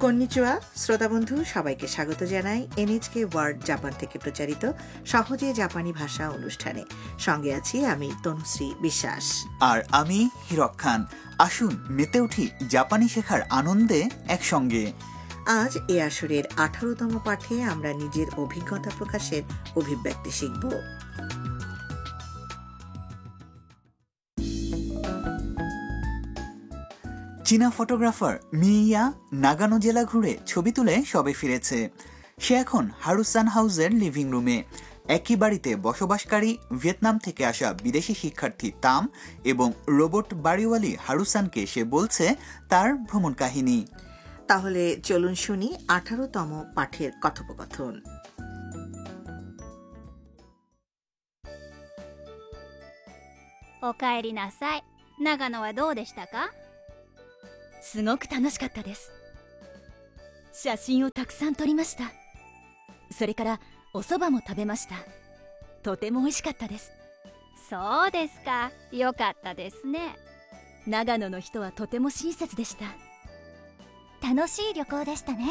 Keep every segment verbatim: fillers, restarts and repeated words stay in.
Konnichiwa শ্রোতা বন্ধু, সবাইকে স্বাগত জানাই এনএইচকে ওয়ার্ল্ড জাপান থেকে প্রচারিত সহজে জাপানি ভাষা অনুষ্ঠানে। সঙ্গে আছি আমি তনুশ্রী বিশ্বাস আর আমি হিরক খান। আসুন মেতে উঠি জাপানি শেখার আনন্দে একসঙ্গে। আজ এ আসরের আঠারোতম পাঠে আমরা নিজের অভিজ্ঞতা প্রকাশের অভিব্যক্তি শিখব। চীনা ফটোগ্রাফার মিয়া নাগানো জেলা ঘুরে ছবি তুলে সবে ফিরেছে। সে এখন হারুসান হাউসের লিভিং রুমে একই বাড়িতে বসবাসকারী ভিয়েতনাম থেকে আসা বিদেশি শিক্ষার্থী তাম এবং রোবট বাড়িওয়ালি হারুসানকে সে বলছে তার ভ্রমণ কাহিনী। তাহলে চলুন শুনি আঠারোতম পাঠের কথোপকথন। おかえりなさい。長野はどうでしたか？ すごく楽しかったです。写真をたくさん撮りました。それからお蕎麦も食べました。とても美味しかったです。 そうですか。よかったですね。 長野の人はとても親切でした。 楽しい旅行でしたね。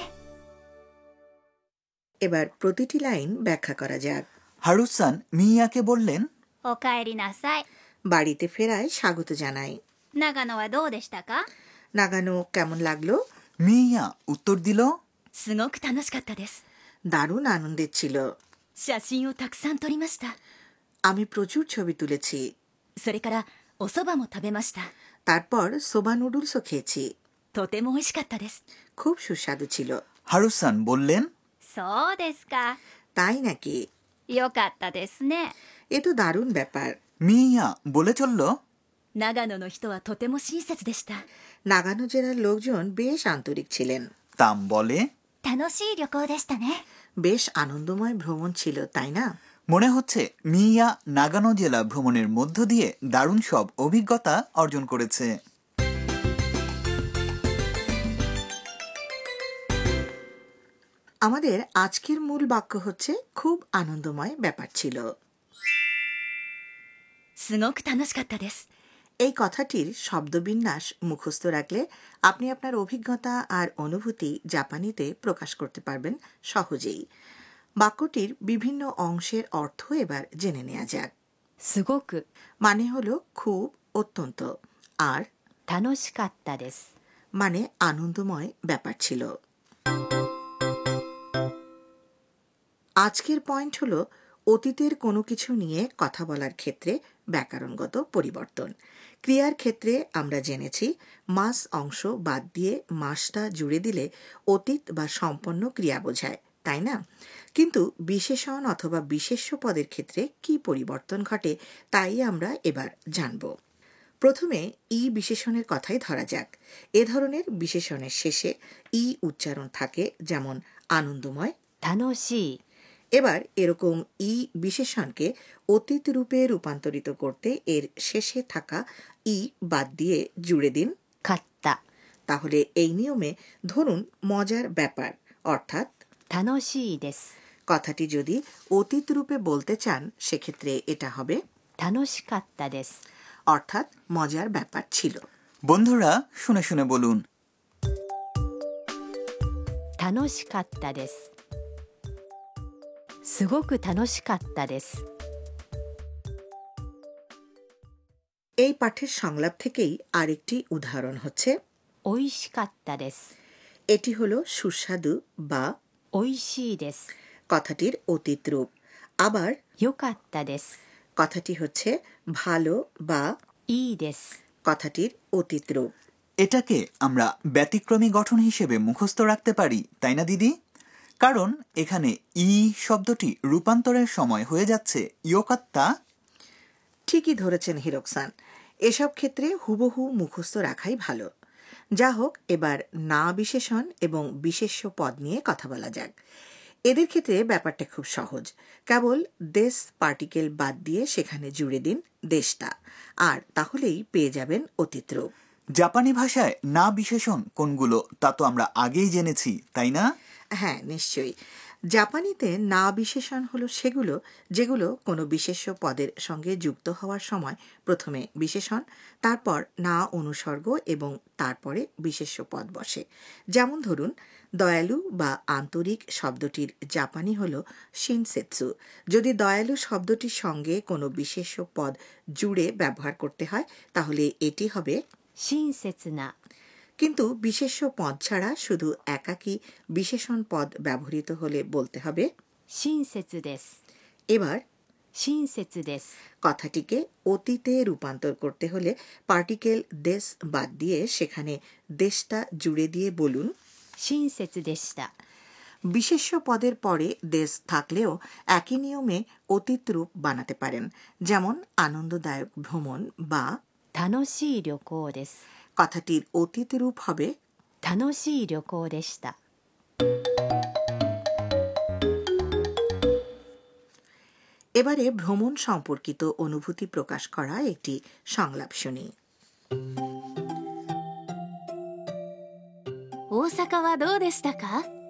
এবার প্রতিটি লাইন ব্যাখ্যা করা যাক। হারুসান মিয়াকে বললেন, おかえりなさい。 বাড়িতে ফেরায় স্বাগত জানাই। 長野はどうでしたか？ নাগানো কেমন লাগলো? মিয়া উত্তর দিল, すごく楽しかったです。 দারুণ আনন্দের ছিল। 写真をたくさん撮りました。 আমি প্রচুর ছবি তুলেছি। それからお蕎麦も食べました。 তারপর সোবা নুডলসও খেয়েছি। とても美味しかったです。 খুব সুস্বাদু ছিল। হারুসান বললেন, そうですか。 তাই নাকি? よかったですね。 এ তো দারুণ ব্যাপার। মিয়া বলে চলল, 長野の人はとても親切でした。 নাগানো জেলার লোকজন বেশ আন্তরিক ছিলেন। তাম বলে, 楽しい旅行でしたね。 বেশ আনন্দময় ভ্রমণ ছিল, তাই না? মনে হচ্ছে মিয়া নাগানো জেলা ভ্রমণের মধ্য দিয়ে দারুণ সব অভিজ্ঞতা অর্জন করেছে। আমাদের আজকের মূল বাক্য হচ্ছে খুব আনন্দময় ব্যাপার ছিল। すごく楽しかったです。 এই কথাটির শব্দবিন্যাস মুখস্থ রাখলে আপনি আপনার অভিজ্ঞতা আর অনুভূতি জাপানিতে প্রকাশ করতে পারবেন সহজেই। বাক্যটির বিভিন্ন অংশের অর্থ এবার জেনে নেওয়া যাক। すごく মানে হলো খুব, অত্যন্ত, আর 楽しかったです。 মানে আনন্দময় ব্যাপার ছিল। আজকের পয়েন্ট হলো অতীতের কোনো কিছু নিয়ে কথা বলার ক্ষেত্রে ব্যাকরণগত পরিবর্তন। ক্রিয়ার ক্ষেত্রে আমরা জেনেছি মাস অংশ বাদ দিয়ে মাসটা জুড়ে দিলে অতীত বা সম্পন্ন ক্রিয়া বোঝায়, তাই না? কিন্তু বিশেষণ অথবা বিশেষ্য পদের ক্ষেত্রে কি পরিবর্তন ঘটে তাই আমরা এবার জানব। প্রথমে ই বিশেষণের কথাই ধরা যাক। এ ধরনের বিশেষণের শেষে ই উচ্চারণ থাকে, যেমন আনন্দময়, 楽しい এবার এরকম ই বিশেষণকে অতীত রূপে রূপান্তরিত করতে এর শেষে থাকা ই বাদ দিয়ে জুড়ে দিন かった তাহলে এই নিয়মে ধরুন মজার ব্যাপার অর্থাৎ 楽しいです。 কথাটি যদি অতীত রূপে বলতে চান সেক্ষেত্রে এটা হবে 楽しかったです。 অর্থাৎ মজার ব্যাপার ছিল। বন্ধুরা শুনে শুনে বলুন, 楽しかったです。すごく楽しかったです。 এই পাঠের সংলাপ থেকেই আরেকটি উদাহরণ হচ্ছে 美味しかったです。 এটি হলো সুস্বাদু বা 美味しいです。 কথাটির অতীত রূপ। আবার よかったです。 কথাটি হচ্ছে ভালো বা いいです。 কথাটির অতীত রূপ। এটাকে আমরা ব্যতিক্রমী গঠন হিসেবে মুখস্থ রাখতে পারি, তাই না দিদি? কারণ এখানে ই শব্দটি রূপান্তরের সময় হয়ে যাচ্ছে ইয়োকাত্তা। ঠিকই ধরেছেন হিরোকসান। এসব ক্ষেত্রে হুবহু মুখস্থ রাখাই ভালো। যা হোক, এবার না বিশেষণ এবং বিশেষ্য পদ নিয়ে কথা বলা যাক। এদের ক্ষেত্রে ব্যাপারটা খুব সহজ। কেবল দেশ পার্টিকেল বাদ দিয়ে সেখানে জুড়ে দিন দেশটা, আর তাহলেই পেয়ে যাবেন অতীত রূপ। জাপানি ভাষায় না বিশেষণ কোনগুলো তা তো আমরা আগেই জেনেছি, তাই না? হ্যাঁ, নিশ্চয়ই। জাপানিতে না বিশেষণ হলো সেগুলো যেগুলো কোনো বিশেষ্য পদের সঙ্গে যুক্ত হওয়ার সময় প্রথমে বিশেষণ, তারপর না অনুসর্গ এবং তারপরে বিশেষ্য পদ বসে। যেমন ধরুন, দয়ালু বা আন্তরিক শব্দটির জাপানি হলো শিনসেৎসু। যদি দয়ালু শব্দটির সঙ্গে কোনো বিশেষ্য পদ জুড়ে ব্যবহার করতে হয় তাহলে এটি হবে 親切な কিন্তু বিশেষ্য পদ ছাড়া শুধু একাকী বিশেষণ পদ ব্যবহৃত হলে বলতে হবে 親切です এবার 親切です কথাটিকে অতীতে রূপান্তর করতে হলে পার্টিকেল দেশ বাদ দিয়ে সেখানে দেশটা জুড়ে দিয়ে বলুন 親切でした বিশেষ্য পদের পরে দেশ থাকলেও একই নিয়মে অতীত রূপ বানাতে পারেন। যেমন আনন্দদায়ক ভ্রমণ বা 楽しい旅行です কথাটির অতীত রূপ হবে 楽しい旅行でした এবারে ভ্রমণ সম্পর্কিত অনুভূতি প্রকাশ করা একটি সংলাপ শুনি। 大阪はどうでしたか